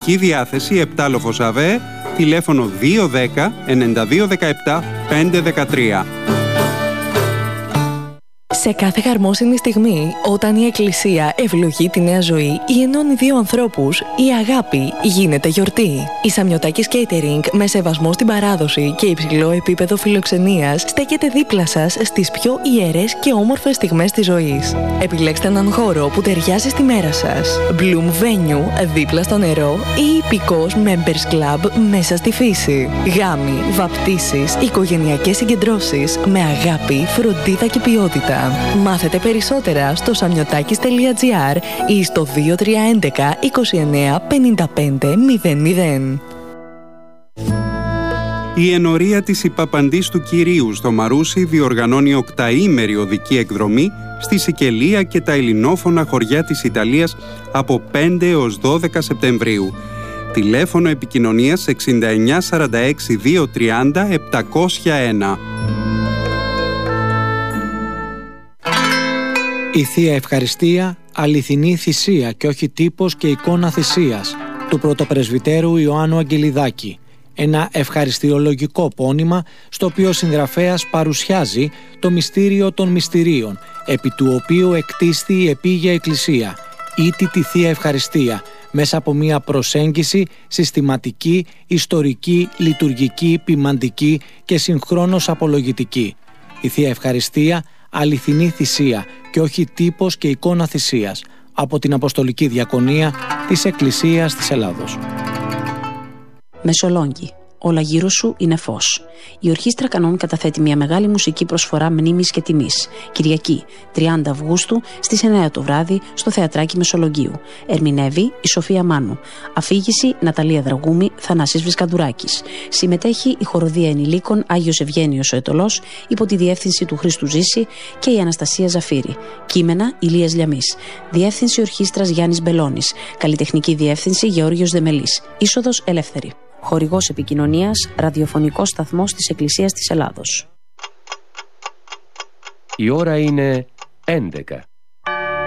Κεντρική διάθεση Επτάλοφος ΑΒΕ, τηλέφωνο 210 92 17 513. Σε κάθε χαρμόσυνη στιγμή, όταν η Εκκλησία ευλογεί τη νέα ζωή ή ενώνει δύο ανθρώπους, η αγάπη γίνεται γιορτή. Η Σαμιωτάκης Catering, με σεβασμό στην παράδοση και υψηλό επίπεδο φιλοξενίας, στέκεται δίπλα σας στις πιο ιερές και όμορφες στιγμές της ζωής. Επιλέξτε έναν χώρο που ταιριάζει στη μέρα σας. Bloom Venue, δίπλα στο νερό, ή υπηκός Members Club μέσα στη φύση. Γάμοι, βαπτίσεις, οικογενειακές συγκεντρώσεις με αγάπη, φροντίδα και ποιότητα. Μάθετε περισσότερα στο samiotakis.gr ή στο 2311 29 55 00. Η ενορία της Υπαπαντής του Κυρίου στο Μαρούσι διοργανώνει οκταήμερη οδική εκδρομή στη Σικελία και τα ελληνόφωνα χωριά της Ιταλίας από 5 έως 12 Σεπτεμβρίου. Τηλέφωνο επικοινωνίας 69 46 230 701. Η Θεία Ευχαριστία, αληθινή θυσία και όχι τύπος και εικόνα θυσίας, του πρωτοπρεσβυτέρου Ιωάννου Αγγελιδάκη. Ένα ευχαριστιολογικό πόνημα στο οποίο ο συγγραφέας παρουσιάζει το μυστήριο των μυστηρίων, επί του οποίου εκτίστη η επίγεια Εκκλησία, ήτι τη Θεία Ευχαριστία, μέσα από μια προσέγγιση συστηματική, ιστορική, λειτουργική, ποιμαντική και συγχρόνως απολογητική. Η Θεία Ευχαριστία, αληθινή θυσία και όχι τύπος και εικόνα θυσίας, από την Αποστολική Διακονία της Εκκλησίας της Ελλάδος. Μεσολόγγι. Όλα γύρω σου είναι φως. Η Ορχήστρα Κανών καταθέτει μια μεγάλη μουσική προσφορά μνήμης και τιμής. Κυριακή, 30 Αυγούστου, στις 9 το βράδυ, στο Θεατράκι Μεσολογγίου. Ερμηνεύει η Σοφία Μάνου. Αφήγηση Ναταλία Δραγούμη, Θανάσης Βρισκαντουράκης. Συμμετέχει η Χοροδία Ενηλίκων Άγιος Ευγένιος ο Ετωλός, υπό τη διεύθυνση του Χρήστου Ζήση, και η Αναστασία Ζαφύρη. Κείμενα Ηλίας Λιαμής. Διεύθυνση Ορχήστρας Γιάννης Μπελώνης. Καλλιτεχνική διεύθυνση Γεώργιος Δεμελής. Είσοδος ελεύθερη. Χορηγός επικοινωνίας, ραδιοφωνικός σταθμός της Εκκλησίας της Ελλάδος. Η ώρα είναι 11.